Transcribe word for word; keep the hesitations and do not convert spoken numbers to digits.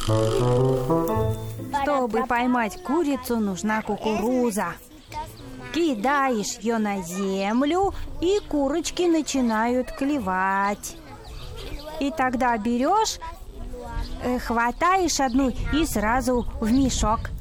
Чтобы поймать курицу, нужна кукуруза. Кидаешь ее на землю, и курочки начинают клевать. И тогда берешь, э, хватаешь одну и сразу в мешок.